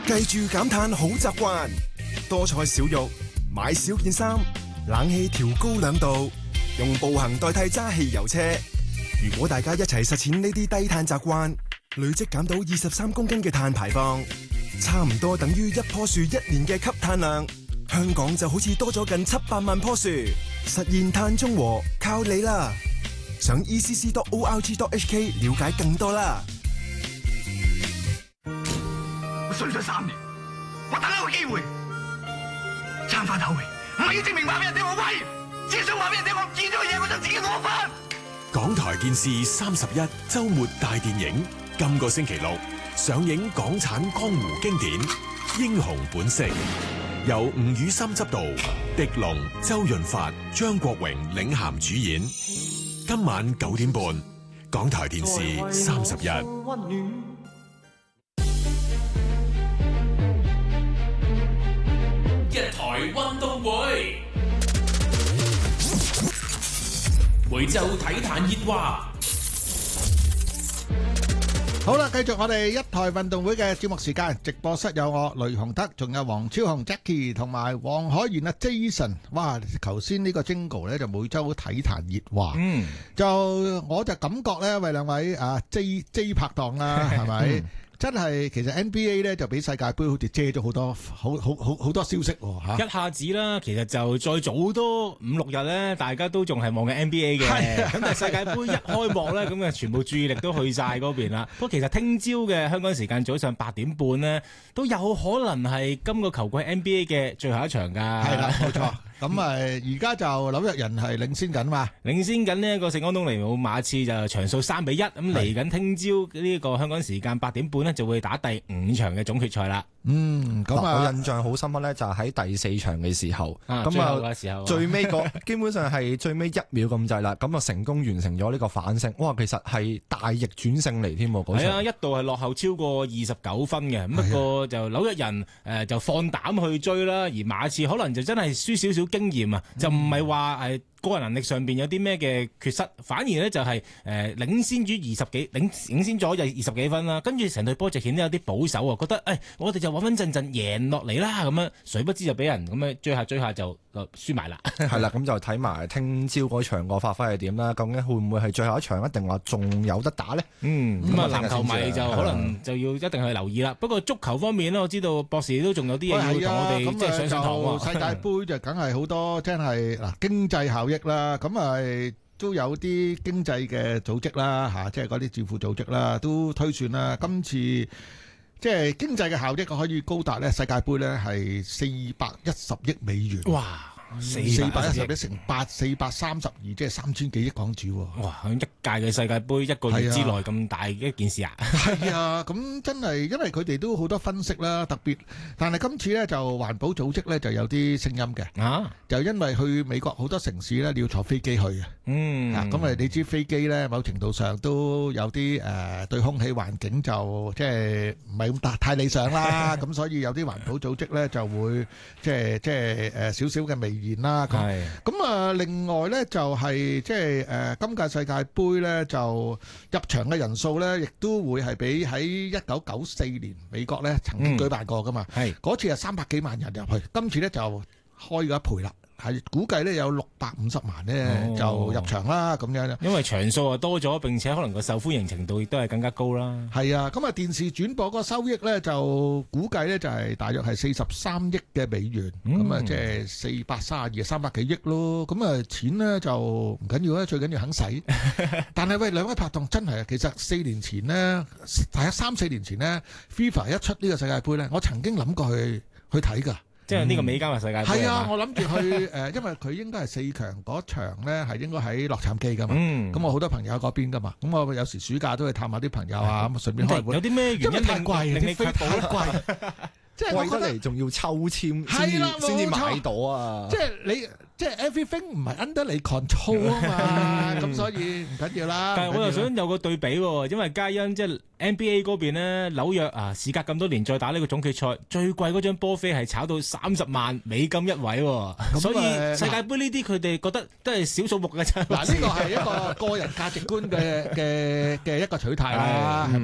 記住減碳好習慣，多菜少肉，買少件衫，冷氣調高2度，用步行代替揸汽油車。如果大家一齊實踐呢啲低碳習慣，累積減到23公斤嘅碳排放，差唔多等於一棵樹1年嘅吸碳量。香港就好似多咗近700萬棵樹，實現碳中和靠你啦！上 ECC.org.hk 了解更多啦。 我信咗3年，我等一個機會，爭翻口氣，唔係要證明話俾人聽我威，只係想話俾人聽我唔見咗嘅嘢，我想自己攞翻。 港台電視31周末大電影，今個星期六上映港產江湖經典《英雄本色》，由吳宇森執導，狄龍、周潤發、張國榮領銜主演。今晚9點半，港台電視31。 一台運動會，每周體壇熱話。 好啦，繼續我哋一台運動會嘅節目時間，直播室有我雷雄德，仲有黃超雄 Jackie 同埋黃海源啊 Jason。哇，頭先呢個 Jingle 咧就每周體壇熱話，就我就感覺咧為兩位啊 J 拍檔啦，係咪？真係其實 NBA 咧就比世界盃好似遮咗好多消息喎嚇。 一下子啦，其實就再早多5-6日咧，大家都仲係望緊 NBA 嘅。咁但係世界盃一開幕咧，咁啊全部注意力都去晒嗰邊啦。不過其實聽朝嘅香港時間早上8點半咧，都有可能係今個球季 NBA 嘅最後一場㗎。係啦，冇錯。咁而家就紐約人係領先緊嘛，領先緊呢一個聖安東尼奧馬刺就場數3-1。咁嚟緊聽朝呢個香港時間8點半呢，就會打第5場嘅總決賽啦。 咁我印象好深刻咧，就係喺第4場嘅時候，咁最尾基本上係最尾1秒咁滯啦，咁啊成功完成咗呢個反勝。哇，其實係大逆轉勝嚟添喎，嗰場係啊，一度係落後超過29分嘅，不過就紐約人就放膽去追啦，而馬刺可能就真係輸少少經驗啊，就唔係話係個人能力上邊有啲咩嘅缺失，反而咧就係領先咗領先咗就20幾分啦，跟住成隊波就顯得有啲保守啊，覺得我哋就穩穩陣陣贏落嚟啦，咁樣誰不知就俾人咁樣追下就輸埋啦。係啦，咁就睇埋聽朝嗰場個發揮係點啦，究竟會唔會係最後一場，一定話仲有得打呢？咁啊籃球迷就可能就要一定去留意啦。不過足球方面呢，我知道博士都仲有啲嘢要同我哋即係上堂喎。世界盃就梗係好多真係嗱經濟效益啦，咁都有啲經濟嘅組織啦嚇，即係嗰啲智庫組織啦，都推算啦，今次即係經濟嘅效益可以高達咧世界盃咧係410億美元。哇！410億乘8，432，即係3000幾億港紙喎。哇！一屆嘅世界盃一個月之內咁大一件事啊！係啊，咁真係因為佢哋都好多分析啦，特別，但係今次咧就環保組織咧就有啲聲音嘅。就因為去美國好多城市咧，你要坐飛機去嘅。咁你知飛機咧，某程度上都有啲對空氣環境就即係唔係咁太理想啦。咁所以有啲環保組織咧就會即係少少嘅微言啦。咁另外咧就係即係今屆世界盃咧就入場嘅人數咧，亦都會係比喺1994年美國咧曾經舉辦過噶嘛。嗰次係300幾萬人入去，今次咧就開咗一倍啦。係估計咧有650萬咧就入場啦，咁樣。因為場數啊多咗，並且可能個受歡迎程度亦都係更加高啦。係啊，咁電視轉播個收益咧就估計咧就係大約係43億嘅美元，咁即係432，300幾億咯。咁錢咧就唔緊要啦，最緊要肯使。但係喂，兩位拍檔真係，其實4年前呢，大約3-4年前呢 FIFA 一出呢個世界盃咧，我曾經諗過去睇㗎。即係呢個美加墨世界盃係啊！我諗住去因為佢應該係4強嗰場咧，係應該喺洛杉磯噶嘛。咁我好多朋友喺嗰邊噶嘛。咁我有時暑假都去探下啲朋友啊，咁順便開會。有啲咩原因太貴？令你飛太貴，即係貴得嚟仲要抽籤先至買到啊！即係 everything 唔係 under 你 control 啊嘛，咁所以唔緊要啦。但係我又想有個對比喎，因為皆因即係 NBA 嗰邊咧，紐約啊，時隔咁多年再打呢個總決賽，最貴嗰張波飛係炒到30萬美金一位喎，所以世界盃呢啲佢哋覺得都係小數目嘅啫。嗱，呢個係一個個人價值觀嘅一個取態啦。